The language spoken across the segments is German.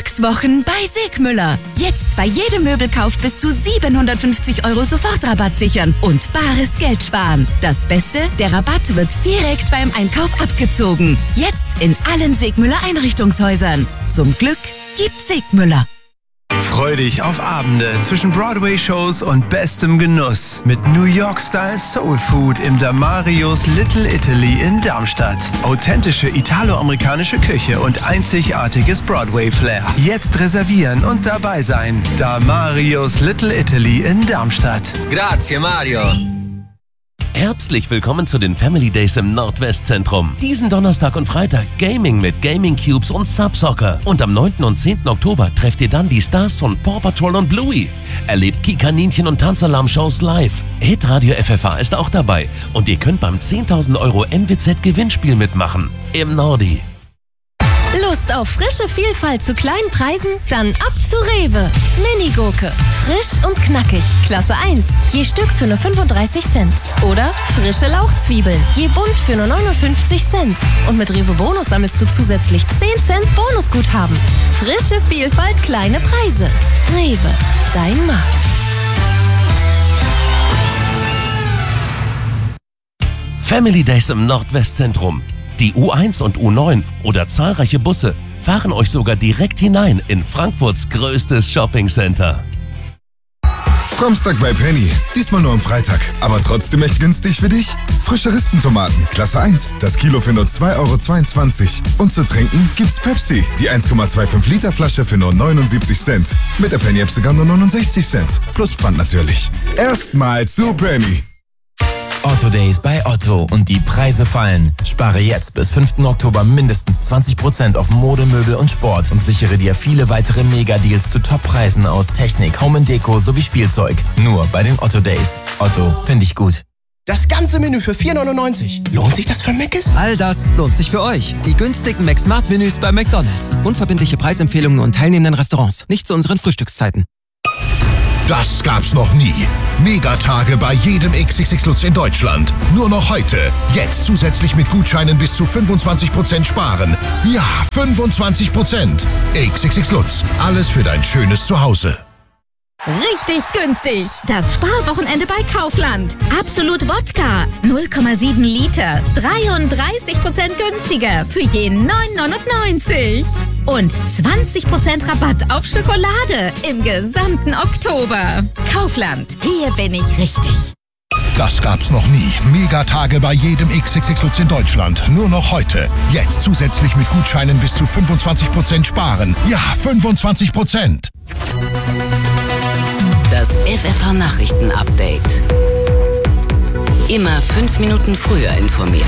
Glückswochen bei Segmüller. Jetzt bei jedem Möbelkauf bis zu 750 € Sofortrabatt sichern und bares Geld sparen. Das Beste, der Rabatt wird direkt beim Einkauf abgezogen. Jetzt in allen Segmüller Einrichtungshäusern. Zum Glück gibt's Segmüller. Freu dich auf Abende zwischen Broadway-Shows und bestem Genuss mit New York-Style Soul Food im Damarios Little Italy in Darmstadt. Authentische italo-amerikanische Küche und einzigartiges Broadway-Flair. Jetzt reservieren und dabei sein. Damarios Little Italy in Darmstadt. Grazie, Mario. Herbstlich willkommen zu den Family Days im Nordwestzentrum. Diesen Donnerstag und Freitag Gaming mit Gaming Cubes und Subsoccer. Und am 9. und 10. Oktober trefft ihr dann die Stars von Paw Patrol und Bluey. Erlebt Kikaninchen und Tanzalarm-Shows live. Hitradio FFH ist auch dabei. Und ihr könnt beim 10.000 € NWZ-Gewinnspiel mitmachen. Im Nordi. Lust auf frische Vielfalt zu kleinen Preisen? Dann ab zu Rewe. Mini-Gurke. Frisch und knackig. Klasse 1. Je Stück für nur 35 Cent. Oder frische Lauchzwiebeln. Je Bund für nur 59 Cent. Und mit Rewe Bonus sammelst du zusätzlich 10 Cent Bonusguthaben. Frische Vielfalt, kleine Preise. Rewe. Dein Markt. Family Days im Nordwestzentrum. Die U1 und U9 oder zahlreiche Busse fahren euch sogar direkt hinein in Frankfurts größtes Shoppingcenter. Samstag bei Penny. Diesmal nur am Freitag. Aber trotzdem echt günstig für dich? Frische Rispentomaten, Klasse 1. Das Kilo für nur 2,22 €. Und zu trinken gibt's Pepsi. Die 1,25 Liter Flasche für nur 79 Cent. Mit der Penny-App sogar nur 69 Cent. Plus Pfand natürlich. Erstmal zu Penny. Otto Days bei Otto und die Preise fallen. Spare jetzt bis 5. Oktober mindestens 20% auf Mode, Möbel und Sport und sichere dir viele weitere Mega-Deals zu Top-Preisen aus Technik, Home & Deko sowie Spielzeug. Nur bei den Otto Days. Otto, finde ich gut. Das ganze Menü für 4,99 €. Lohnt sich das für Mc's? All das lohnt sich für euch. Die günstigen McSmart-Menüs bei McDonald's. Unverbindliche Preisempfehlungen und teilnehmenden Restaurants. Nicht zu unseren Frühstückszeiten. Das gab's noch nie. Megatage bei jedem XXX Lutz in Deutschland. Nur noch heute. Jetzt zusätzlich mit Gutscheinen bis zu 25% sparen. Ja, 25%. XXX Lutz. Alles für dein schönes Zuhause. Richtig günstig. Das Sparwochenende bei Kaufland. Absolut Wodka. 0,7 Liter. 33% günstiger. Für jeden 9,99 €. Und 20% Rabatt auf Schokolade im gesamten Oktober. Kaufland. Hier bin ich richtig. Das gab's noch nie. Megatage bei jedem XXX Lutz in Deutschland. Nur noch heute. Jetzt zusätzlich mit Gutscheinen bis zu 25% sparen. Ja, 25%. Das FFH-Nachrichten-Update. Immer 5 Minuten früher informiert.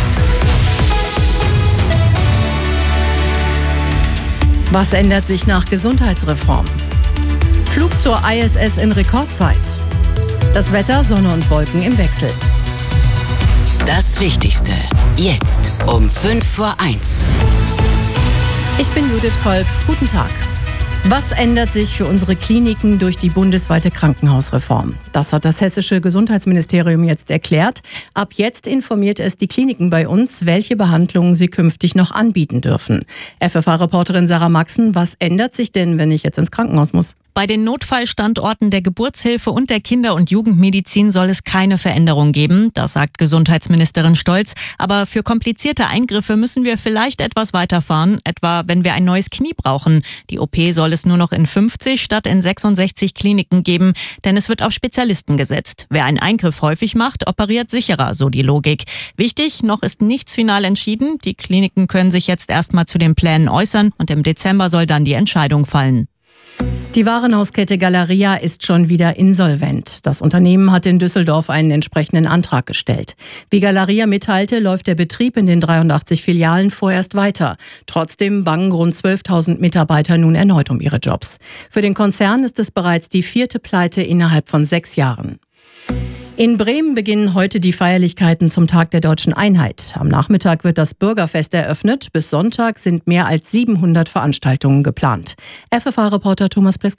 Was ändert sich nach Gesundheitsreform? Flug zur ISS in Rekordzeit. Das Wetter, Sonne und Wolken im Wechsel. Das Wichtigste. Jetzt um 1:05. Ich bin Judith Kolb. Guten Tag. Was ändert sich für unsere Kliniken durch die bundesweite Krankenhausreform? Das hat das hessische Gesundheitsministerium jetzt erklärt. Ab jetzt informiert es die Kliniken bei uns, welche Behandlungen sie künftig noch anbieten dürfen. FFH-Reporterin Sarah Maxen, was ändert sich denn, wenn ich jetzt ins Krankenhaus muss? Bei den Notfallstandorten der Geburtshilfe und der Kinder- und Jugendmedizin soll es keine Veränderung geben. Das sagt Gesundheitsministerin Stolz. Aber für komplizierte Eingriffe müssen wir vielleicht etwas weiterfahren, etwa wenn wir ein neues Knie brauchen. Die OP soll es nur noch in 50 statt in 66 Kliniken geben, denn es wird auf Spezialisten gesetzt. Wer einen Eingriff häufig macht, operiert sicherer, so die Logik. Wichtig, noch ist nichts final entschieden. Die Kliniken können sich jetzt erstmal zu den Plänen äußern und im Dezember soll dann die Entscheidung fallen. Die Warenhauskette Galeria ist schon wieder insolvent. Das Unternehmen hat in Düsseldorf einen entsprechenden Antrag gestellt. Wie Galeria mitteilte, läuft der Betrieb in den 83 Filialen vorerst weiter. Trotzdem bangen rund 12.000 Mitarbeiter nun erneut um ihre Jobs. Für den Konzern ist es bereits die 4. Pleite innerhalb von 6 Jahren. In Bremen beginnen heute die Feierlichkeiten zum Tag der Deutschen Einheit. Am Nachmittag wird das Bürgerfest eröffnet. Bis Sonntag sind mehr als 700 Veranstaltungen geplant. FFH-Reporter Thomas Pleskin.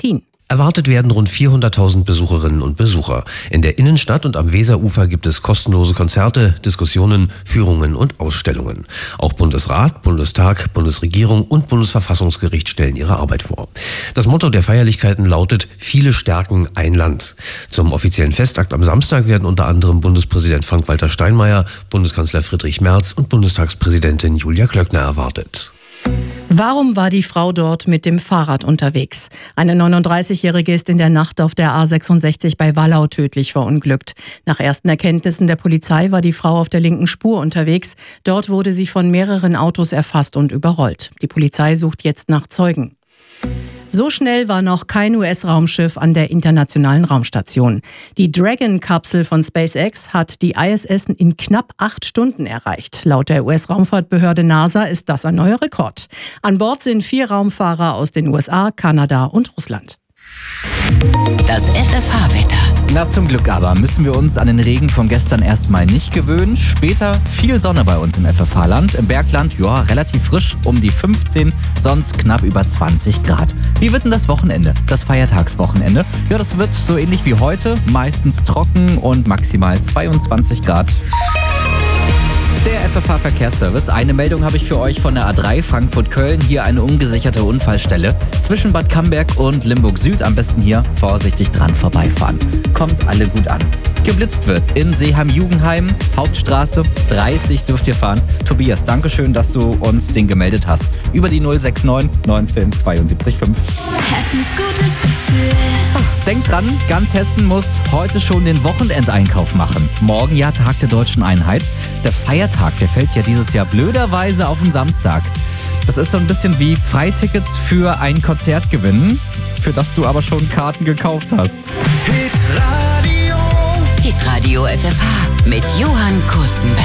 Erwartet werden rund 400.000 Besucherinnen und Besucher. In der Innenstadt und am Weserufer gibt es kostenlose Konzerte, Diskussionen, Führungen und Ausstellungen. Auch Bundesrat, Bundestag, Bundesregierung und Bundesverfassungsgericht stellen ihre Arbeit vor. Das Motto der Feierlichkeiten lautet: Viele stärken ein Land. Zum offiziellen Festakt am Samstag werden unter anderem Bundespräsident Frank-Walter Steinmeier, Bundeskanzler Friedrich Merz und Bundestagspräsidentin Julia Klöckner erwartet. Warum war die Frau dort mit dem Fahrrad unterwegs? Eine 39-Jährige ist in der Nacht auf der A66 bei Wallau tödlich verunglückt. Nach ersten Erkenntnissen der Polizei war die Frau auf der linken Spur unterwegs. Dort wurde sie von mehreren Autos erfasst und überrollt. Die Polizei sucht jetzt nach Zeugen. So schnell war noch kein US-Raumschiff an der internationalen Raumstation. Die Dragon-Kapsel von SpaceX hat die ISS in knapp 8 Stunden erreicht. Laut der US-Raumfahrtbehörde NASA ist das ein neuer Rekord. An Bord sind 4 Raumfahrer aus den USA, Kanada und Russland. Das FFH-Wetter. Na, zum Glück aber müssen wir uns an den Regen von gestern erstmal nicht gewöhnen. Später viel Sonne bei uns im FFH-Land. Im Bergland, ja, relativ frisch, um die 15, sonst knapp über 20 Grad. Wie wird denn das Wochenende? Das Feiertagswochenende? Ja, das wird so ähnlich wie heute, meistens trocken und maximal 22 Grad. Der FFH-Verkehrsservice. Eine Meldung habe ich für euch von der A3 Frankfurt-Köln. Hier eine ungesicherte Unfallstelle zwischen Bad Camberg und Limburg Süd. Am besten hier vorsichtig dran vorbeifahren. Kommt alle gut an. Geblitzt wird in Seeheim-Jugendheim, Hauptstraße 30 dürft ihr fahren. Tobias, dankeschön, dass du uns den gemeldet hast. Über die 069 19 72 5. Hessens gutes Gefühl. Denkt dran, ganz Hessen muss heute schon den Wochenendeinkauf machen. Morgen ja Tag der Deutschen Einheit. Der Feiertag, der fällt ja dieses Jahr blöderweise auf den Samstag. Das ist so ein bisschen wie Freitickets für ein Konzert gewinnen, für das du aber schon Karten gekauft hast. Hitradio FFH mit Johann Kurzenberg.